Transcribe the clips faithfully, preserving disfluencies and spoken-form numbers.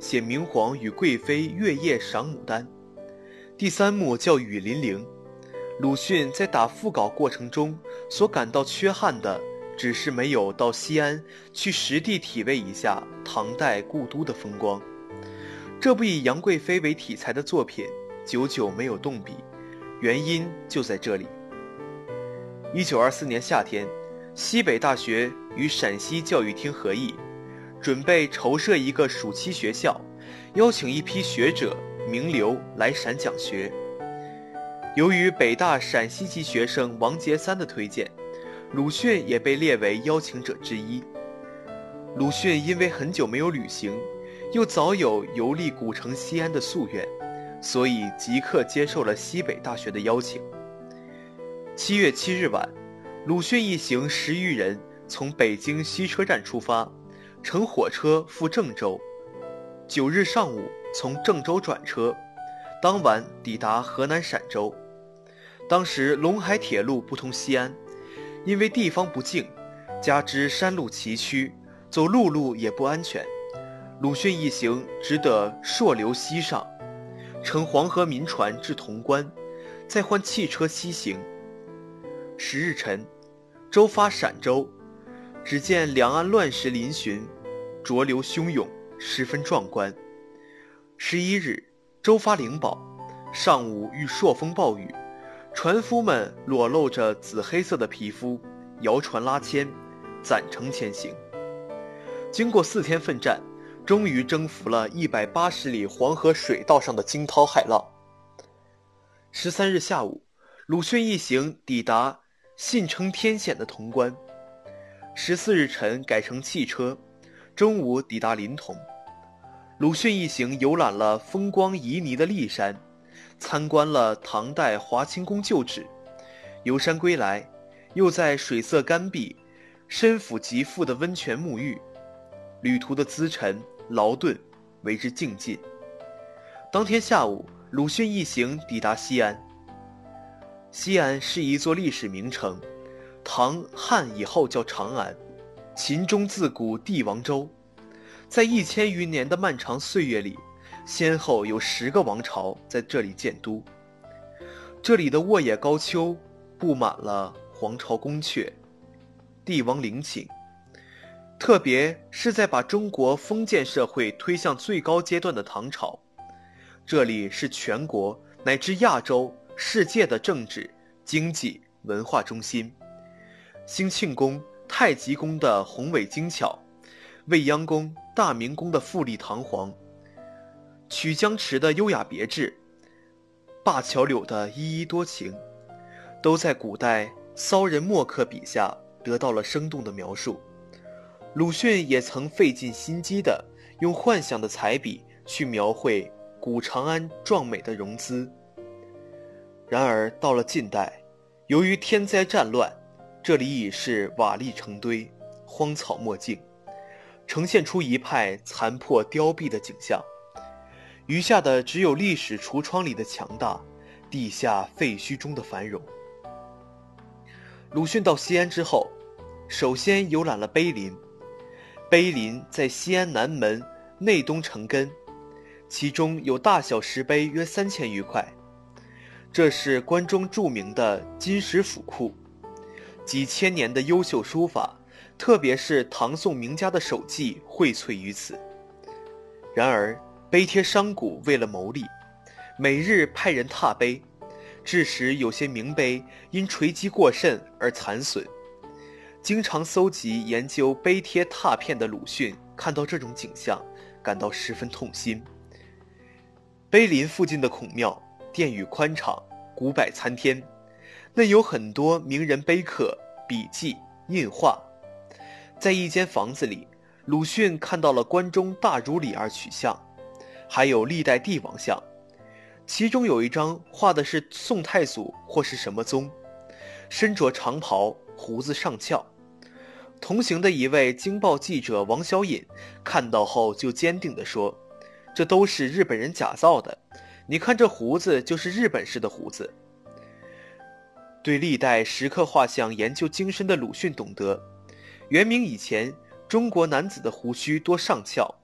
写明皇与贵妃月夜赏牡丹。第三幕叫雨霖铃。鲁迅在打副稿过程中所感到缺憾的，只是没有到西安去实地体味一下唐代故都的风光。这部以杨贵妃为题材的作品久久没有动笔，原因就在这里。一九二四年夏天，西北大学与陕西教育厅合议，准备筹设一个暑期学校，邀请一批学者名流来陕讲学。由于北大陕西籍学生王杰三的推荐，鲁迅也被列为邀请者之一。鲁迅因为很久没有旅行，又早有游历古城西安的夙愿，所以即刻接受了西北大学的邀请。七月七日晚，鲁迅一行十余人从北京西车站出发，乘火车赴郑州。九日上午从郑州转车，当晚抵达河南陕州。当时陇海铁路不通西安，因为地方不静，加之山路崎岖，走陆路也不安全，鲁迅一行只得溯流西上，乘黄河民船至潼关，再换汽车西行。十日晨，舟发陕州，只见两岸乱石嶙峋，浊流汹涌，十分壮观。十一日，舟发灵宝，上午遇朔风暴雨，船夫们裸露着紫黑色的皮肤，摇船拉纤，攒程前行。经过四天奋战，终于征服了一百八十里黄河水道上的惊涛骇浪。十三日下午，鲁迅一行抵达信称天险的潼关。十四日晨改乘汽车，中午抵达临潼。鲁迅一行游览了风光旖旎的骊山，参观了唐代华清宫旧址。游山归来，又在水色干碧、身抚极富的温泉沐浴，旅途的资沉劳顿为之尽尽。当天下午，鲁迅一行抵达西安。西安是一座历史名城，唐汉以后叫长安，秦中自古帝王州。在一千余年的漫长岁月里，先后有十个王朝在这里建都。这里的沃野高丘布满了皇朝宫阙、帝王陵寝，特别是在把中国封建社会推向最高阶段的唐朝，这里是全国乃至亚洲、世界的政治、经济、文化中心。兴庆宫、太极宫的宏伟精巧，未央宫、大明宫的富丽堂皇，曲江池的优雅别致，灞桥柳的依依多情，都在古代骚人墨客笔下得到了生动的描述。鲁迅也曾费尽心机地用幻想的彩笔去描绘古长安壮美的容姿。然而到了近代，由于天灾战乱，这里已是瓦砾成堆，荒草没径，呈现出一派残破凋敝的景象，余下的只有历史橱窗里的强大，地下废墟中的繁荣。鲁迅到西安之后，首先游览了碑林。碑林在西安南门内东城根，其中有大小石碑约三千余块，这是关中著名的金石府库，几千年的优秀书法，特别是唐宋名家的手迹荟萃于此。然而碑帖商贾为了牟利，每日派人踏碑，致使有些名碑因锤击过甚而残损。经常搜集研究碑帖拓片的鲁迅看到这种景象，感到十分痛心。碑林附近的孔庙殿宇宽敞，古柏参天，那有很多名人碑刻、笔记、印画。在一间房子里，鲁迅看到了关中大儒李二曲像，还有历代帝王像，其中有一张画的是宋太祖或是什么宗，身着长袍，胡子上翘。同行的一位京报记者王小隐看到后就坚定地说，这都是日本人假造的，你看这胡子就是日本式的胡子。对历代石刻画像研究精深的鲁迅懂得，元明以前中国男子的胡须多上翘，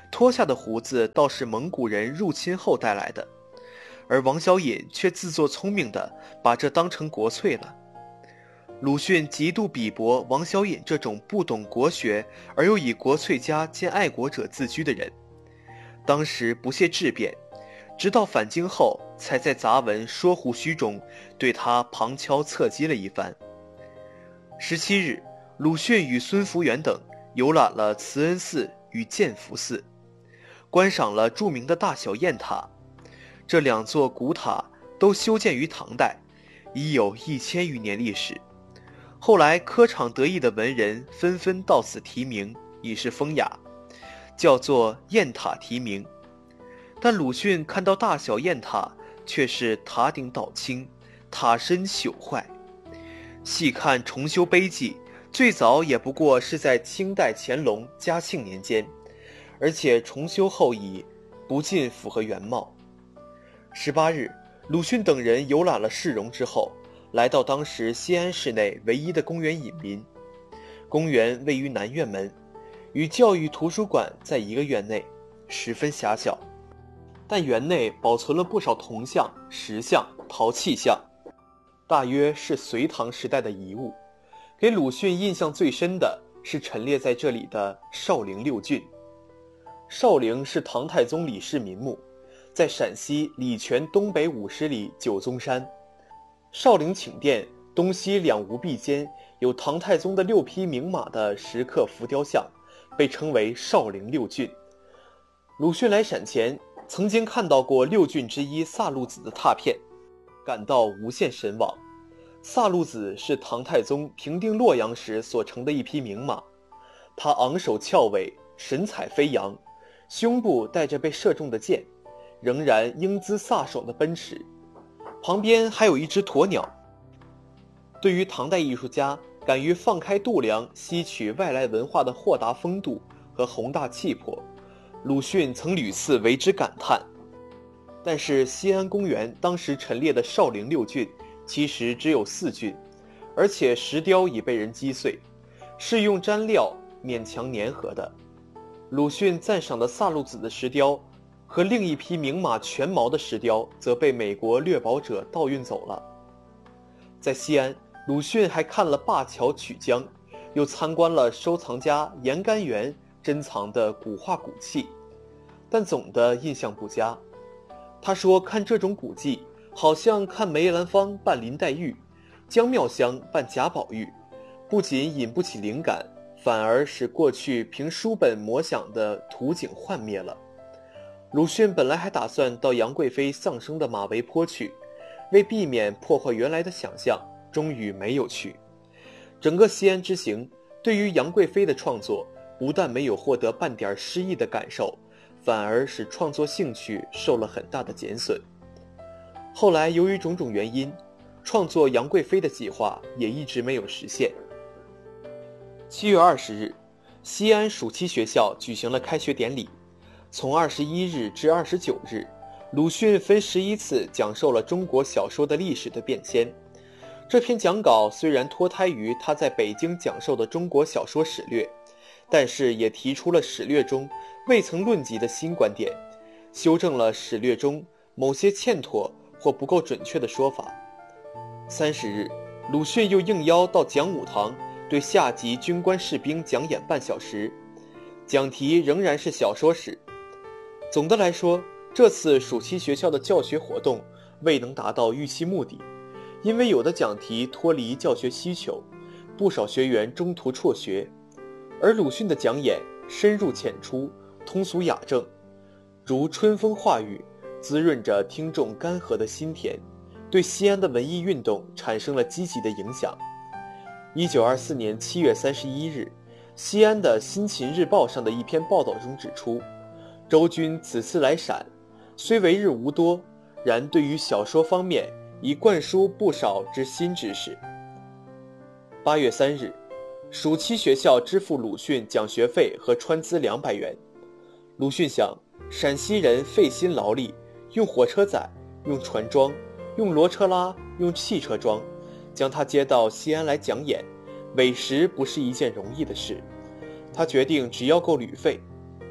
脱下的胡子倒是蒙古人入侵后带来的，而王小隐却自作聪明地把这当成国粹了。鲁迅极度鄙薄王小隐这种不懂国学而又以国粹家兼爱国者自居的人，当时不屑质辩，直到返京后才在杂文《说胡须》中对他旁敲侧击了一番。十七日，鲁迅与孙福元等游览了慈恩寺与建福寺，观赏了著名的大小雁塔。这两座古塔都修建于唐代，已有一千余年历史。后来科场得意的文人纷纷到此题名，以示风雅，叫做雁塔题名。但鲁迅看到大小雁塔却是塔顶倒倾，塔身朽坏。细看重修碑记，最早也不过是在清代乾隆、嘉庆年间，而且重修后已不尽符合原貌。十八日，鲁迅等人游览了市容之后，来到当时西安市内唯一的公园隐民。公园位于南院门，与教育图书馆在一个院内，十分狭小，但园内保存了不少铜像、石像、陶器像，大约是隋唐时代的遗物。给鲁迅印象最深的是陈列在这里的少陵六郡。少陵是唐太宗李世民墓，在陕西礼泉东北五十里九宗山。少陵寝殿东西两吴壁间有唐太宗的六匹名马的石刻浮雕像，被称为少陵六郡。鲁迅来陕前曾经看到过六郡之一萨路子的拓片，感到无限神往。萨路子是唐太宗平定洛阳时所乘的一匹名马，他昂首翘尾，神采飞扬，胸部带着被射中的箭，仍然英姿飒爽地奔驰。旁边还有一只鸵鸟。对于唐代艺术家敢于放开度量吸取外来文化的豁达风度和宏大气魄，鲁迅曾屡次为之感叹。但是西安公园当时陈列的少陵六郡其实只有四郡，而且石雕已被人击碎，是用粘料勉强粘合的。鲁迅赞赏的萨路子的石雕和另一匹名马全毛的石雕则被美国掠宝者盗运走了。在西安，鲁迅还看了灞桥曲江，又参观了收藏家严甘元珍藏的古画古器，但总的印象不佳。他说看这种古迹好像看梅兰芳扮林黛玉，江妙香扮贾宝玉，不仅引不起灵感，反而使过去凭书本摹想的图景幻灭了。鲁迅本来还打算到杨贵妃丧生的马嵬坡去，为避免破坏原来的想象，终于没有去。整个西安之行，对于杨贵妃的创作，不但没有获得半点诗意的感受，反而使创作兴趣受了很大的减损。后来由于种种原因，创作杨贵妃的计划也一直没有实现。七月二十日，西安暑期学校举行了开学典礼。从二十一日至二十九日，鲁迅分十一次讲授了中国小说的历史的变迁。这篇讲稿虽然脱胎于他在北京讲授的中国小说史略，但是也提出了史略中未曾论及的新观点，修正了史略中某些欠妥或不够准确的说法。三十日，鲁迅又应邀到讲武堂对下级军官士兵讲演半小时，讲题仍然是小说史。总的来说，这次暑期学校的教学活动未能达到预期目的，因为有的讲题脱离教学需求，不少学员中途辍学，而鲁迅的讲演深入浅出，通俗雅正，如春风化雨，滋润着听众干涸的心田，对西安的文艺运动产生了积极的影响。一九二四年七月三十一日，西安的《新秦日报》上的一篇报道中指出，周君此次来陕，虽为日无多，然对于小说方面已灌输不少之新知识。八月三日，暑期学校支付鲁迅奖学费和川资两百元。鲁迅想，陕西人费心劳力，用火车载，用船装，用骡车拉，用汽车装，将他接到西安来讲演，委实不是一件容易的事。他决定只要够旅费，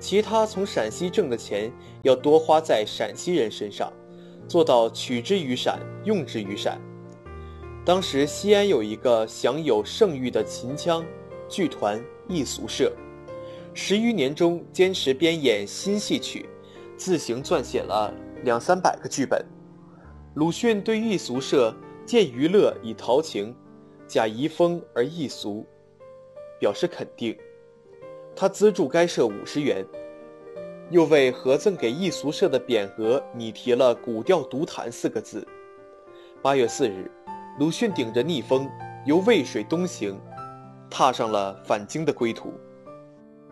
其他从陕西挣的钱要多花在陕西人身上，做到取之于陕，用之于陕。当时西安有一个享有盛誉的秦腔剧团艺俗社，十余年中坚持编演新戏曲，自行撰写了两三百个剧本。鲁迅对艺俗社见娱乐以陶情，假遗风而艺俗，表示肯定。他资助该社五十元，又为合赠给艺俗社的匾额拟题了古调独弹四个字。八月四日，鲁迅顶着逆风由渭水东行，踏上了返京的归途。